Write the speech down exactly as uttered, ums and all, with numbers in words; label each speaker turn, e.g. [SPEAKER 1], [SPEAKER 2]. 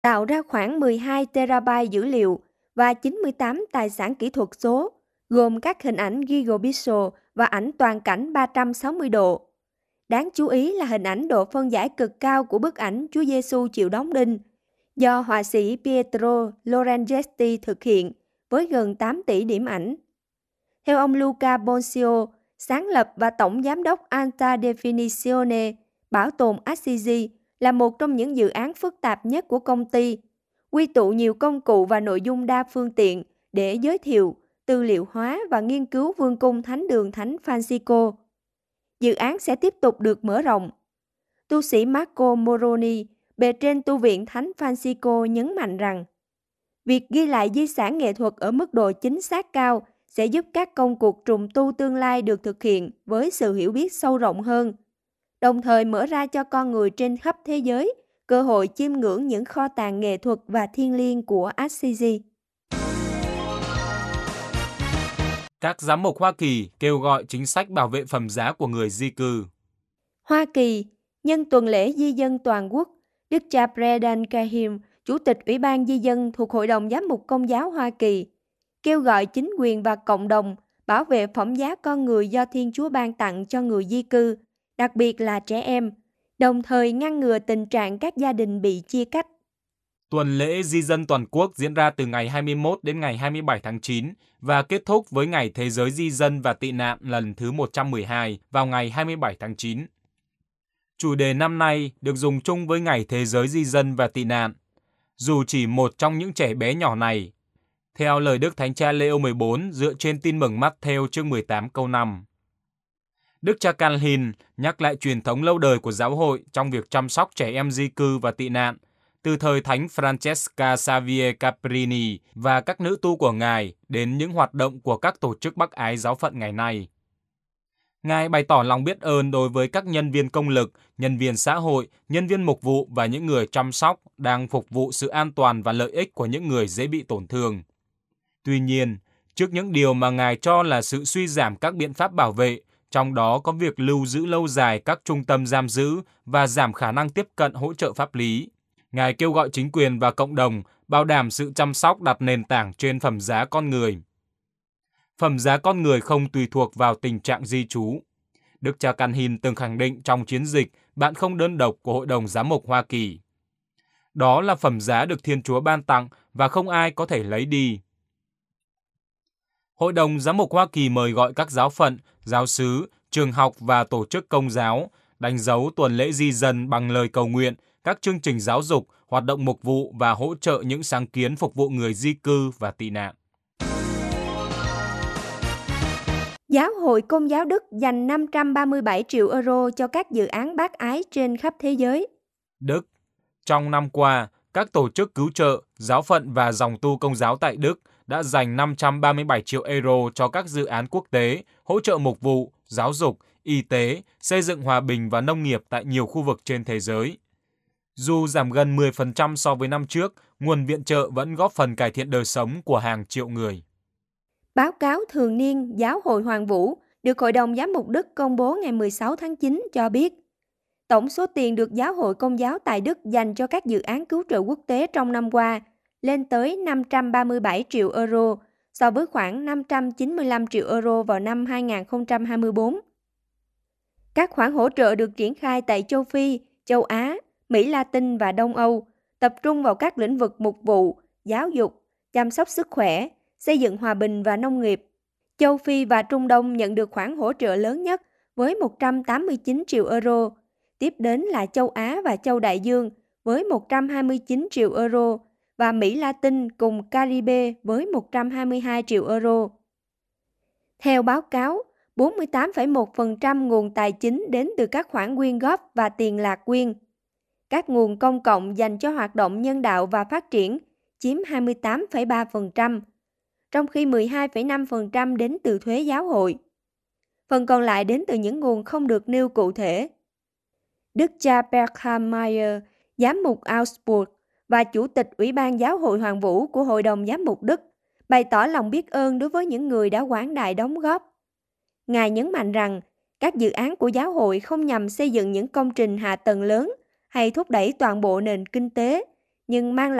[SPEAKER 1] tạo ra khoảng mười hai terabyte dữ liệu và chín mươi tám tài sản kỹ thuật số, gồm các hình ảnh gigapixel và ảnh toàn cảnh ba trăm sáu mươi độ. Đáng chú ý là hình ảnh độ phân giải cực cao của bức ảnh Chúa Giêsu chịu đóng đinh, do họa sĩ Pietro Lorenzetti thực hiện với gần tám tỷ điểm ảnh. Theo ông Luca Boncio, sáng lập và tổng giám đốc Alta Definizione, bảo tồn Assisi là một trong những dự án phức tạp nhất của công ty, quy tụ nhiều công cụ và nội dung đa phương tiện để giới thiệu, tư liệu hóa và nghiên cứu vương cung thánh đường Thánh Francisco. Dự án sẽ tiếp tục được mở rộng. Tu sĩ Marco Moroni, bề trên tu viện Thánh Francisco nhấn mạnh rằng, việc ghi lại di sản nghệ thuật ở mức độ chính xác cao sẽ giúp các công cuộc trùng tu tương lai được thực hiện với sự hiểu biết sâu rộng hơn, đồng thời mở ra cho con người trên khắp thế giới cơ hội chiêm ngưỡng những kho tàng nghệ thuật và thiêng liêng của Assisi.
[SPEAKER 2] Các giám mục Hoa Kỳ kêu gọi chính sách bảo vệ phẩm giá của người di cư.
[SPEAKER 1] Hoa Kỳ, nhân tuần lễ di dân toàn quốc, Đức cha Brendan Cahill, Chủ tịch Ủy ban Di dân thuộc Hội đồng Giám mục Công giáo Hoa Kỳ, kêu gọi chính quyền và cộng đồng bảo vệ phẩm giá con người do Thiên Chúa ban tặng cho người di cư, đặc biệt là trẻ em, đồng thời ngăn ngừa tình trạng các gia đình bị chia cắt.
[SPEAKER 2] Tuần lễ di dân toàn quốc diễn ra từ ngày hai mươi mốt đến ngày hai mươi bảy tháng chín và kết thúc với Ngày Thế giới Di dân và Tị nạn lần thứ một trăm mười hai vào ngày hai mươi bảy tháng chín. Chủ đề năm nay được dùng chung với Ngày Thế giới Di dân và Tị nạn, dù chỉ một trong những trẻ bé nhỏ này, theo lời Đức Thánh Cha Leo mười bốn dựa trên Tin mừng Mát-thêu chương mười tám câu năm. Đức cha Cahill nhắc lại truyền thống lâu đời của giáo hội trong việc chăm sóc trẻ em di cư và tị nạn, từ thời Thánh Francesca Xavier Caprini và các nữ tu của Ngài đến những hoạt động của các tổ chức Bác Ái giáo phận ngày nay. Ngài bày tỏ lòng biết ơn đối với các nhân viên công lực, nhân viên xã hội, nhân viên mục vụ và những người chăm sóc đang phục vụ sự an toàn và lợi ích của những người dễ bị tổn thương. Tuy nhiên, trước những điều mà Ngài cho là sự suy giảm các biện pháp bảo vệ, trong đó có việc lưu giữ lâu dài các trung tâm giam giữ và giảm khả năng tiếp cận hỗ trợ pháp lý, Ngài kêu gọi chính quyền và cộng đồng bảo đảm sự chăm sóc đặt nền tảng trên phẩm giá con người. Phẩm giá con người không tùy thuộc vào tình trạng di trú. Đức cha Cahill từng khẳng định trong chiến dịch Bạn không đơn độc của Hội đồng Giám mục Hoa Kỳ. Đó là phẩm giá được Thiên Chúa ban tặng và không ai có thể lấy đi. Hội đồng Giám mục Hoa Kỳ mời gọi các giáo phận, giáo xứ, trường học và tổ chức công giáo đánh dấu tuần lễ di dân bằng lời cầu nguyện, các chương trình giáo dục, hoạt động mục vụ và hỗ trợ những sáng kiến phục vụ người di cư và tị nạn.
[SPEAKER 1] Giáo hội Công giáo Đức dành năm trăm ba mươi bảy triệu euro cho các dự án bác ái trên khắp thế giới.
[SPEAKER 2] Đức. Trong năm qua, các tổ chức cứu trợ, giáo phận và dòng tu công giáo tại Đức đã dành năm trăm ba mươi bảy triệu euro cho các dự án quốc tế, hỗ trợ mục vụ, giáo dục, y tế, xây dựng hòa bình và nông nghiệp tại nhiều khu vực trên thế giới. Dù giảm gần mười phần trăm so với năm trước, nguồn viện trợ vẫn góp phần cải thiện đời sống của hàng triệu người.
[SPEAKER 1] Báo cáo thường niên Giáo hội Hoàng Vũ được Hội đồng Giám mục Đức công bố ngày mười sáu tháng chín cho biết, tổng số tiền được Giáo hội Công giáo tại Đức dành cho các dự án cứu trợ quốc tế trong năm qua lên tới năm trăm ba mươi bảy triệu euro, so với khoảng năm trăm chín mươi lăm triệu euro vào năm hai nghìn không trăm hai mươi tư. Các khoản hỗ trợ được triển khai tại châu Phi, châu Á, Mỹ Latin và Đông Âu, tập trung vào các lĩnh vực mục vụ, giáo dục, chăm sóc sức khỏe, xây dựng hòa bình và nông nghiệp. Châu Phi và Trung Đông nhận được khoản hỗ trợ lớn nhất với một trăm tám mươi chín triệu euro. Tiếp đến là châu Á và châu Đại Dương với một trăm hai mươi chín triệu euro và Mỹ Latin cùng Caribe với một trăm hai mươi hai triệu euro. Theo báo cáo, bốn mươi tám phẩy một phần trăm nguồn tài chính đến từ các khoản quyên góp và tiền lạc quyên. Các nguồn công cộng dành cho hoạt động nhân đạo và phát triển chiếm hai mươi tám phẩy ba phần trăm, trong khi mười hai phẩy năm phần trăm đến từ thuế giáo hội. Phần còn lại đến từ những nguồn không được nêu cụ thể. Đức cha Berkham Mayer, giám mục Augsburg và Chủ tịch Ủy ban Giáo hội Hoàng Vũ của Hội đồng Giám mục Đức, bày tỏ lòng biết ơn đối với những người đã quảng đại đóng góp. Ngài nhấn mạnh rằng, các dự án của giáo hội không nhằm xây dựng những công trình hạ tầng lớn hay thúc đẩy toàn bộ nền kinh tế, nhưng mang